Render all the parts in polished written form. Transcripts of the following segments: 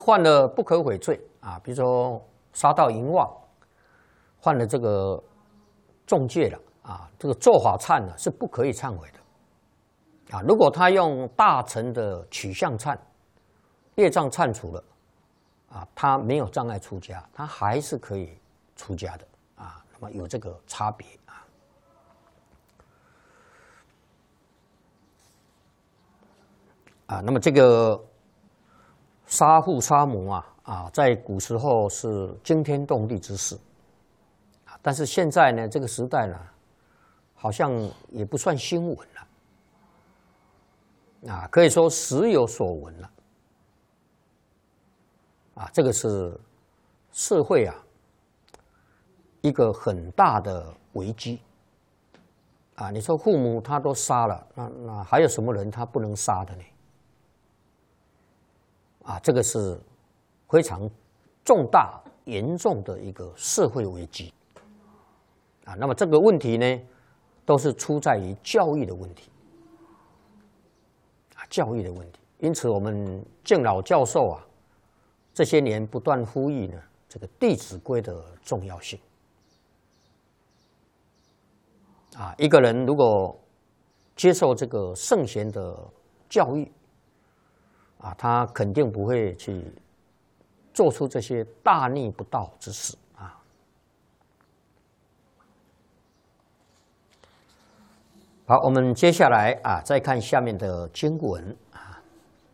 犯了不可悔罪啊，比如说杀盗淫妄，犯了这个重戒了啊，这个做法忏呢是不可以忏悔的啊。如果他用大乘的取向忏，业障忏除了啊，他没有障碍出家，他还是可以出家的啊。那么有这个差别啊。那么这个杀父杀母在古时候是惊天动地之事啊，但是现在呢，这个时代呢，好像也不算新闻了啊，可以说时有所闻了啊。这个是社会一个很大的危机啊。你说父母他都杀了，那还有什么人他不能杀的呢？啊，这个是非常重大严重的一个社会危机啊。那么这个问题呢，都是出在于教育的问题啊，教育的问题。因此，我们敬老教授这些年不断呼吁呢，这个《弟子规》的重要性啊。一个人如果接受这个圣贤的教育啊，他肯定不会去做出这些大逆不道之事啊。好，我们接下来再看下面的经文啊。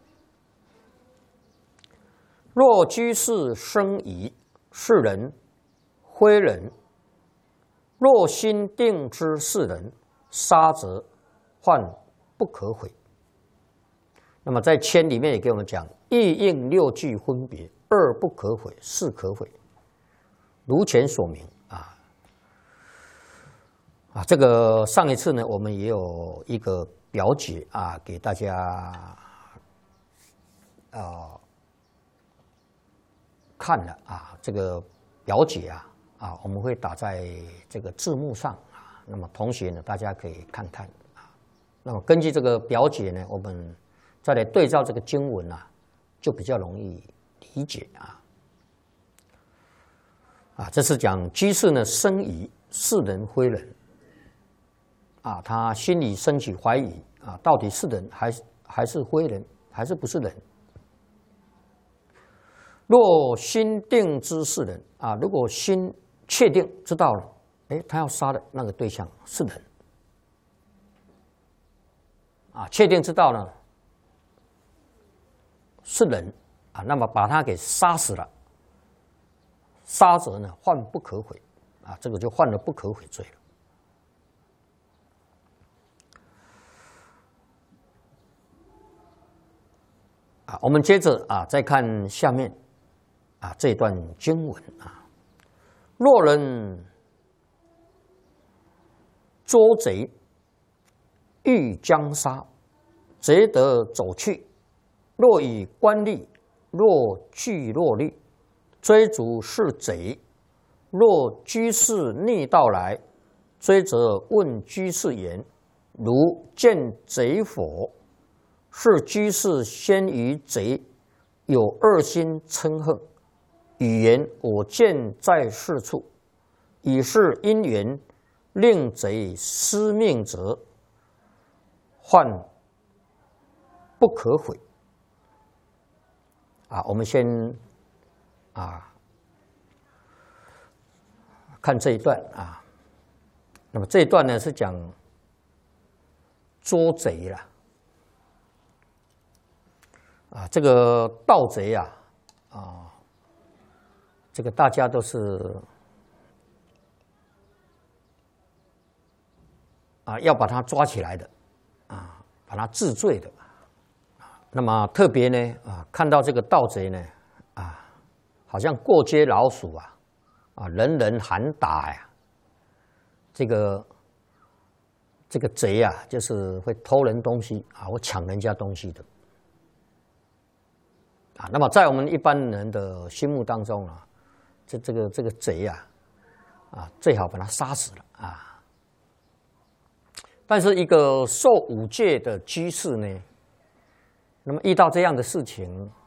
若居士生疑，是人非人；若心定之是人，杀则患不可悔。那么在签里面也给我们讲，意应六句分别，二不可悔，四可悔。如前所明这个上一次呢，我们也有一个表解给大家看了这个表解我们会打在这个字幕上那么同学呢，大家可以看看那么根据这个表解呢，我们再来对照这个经文就比较容易理解这是讲居士呢生疑，是人非人他心里升起怀疑到底是人还是非人，还是不是人？若心定知是人如果心确定知道了，他要杀的那个对象是人确定知道呢是人那么把他给杀死了，杀者呢患不可悔这个就犯了不可悔罪了我们接着再看下面这段经文若人捉贼，欲将杀，贼得走去。若以官吏，若惧若律，追逐是贼。若居士逆道来，追则问居士言：如见贼否？是居士先于贼，有二心嗔恨，语言我见在是处，以是因缘，令贼失命者，患不可悔。我们先看这一段那么这一段呢是讲捉贼了这个盗贼这个大家都是要把他抓起来的把他治罪的那么特别呢看到这个盗贼呢好像过街老鼠人人喊打呀。这个贼就是会偷人东西或抢人家东西的那么在我们一般人的心目当中这个贼最好把他杀死了但是一个受五戒的居士呢，那么遇到这样的事情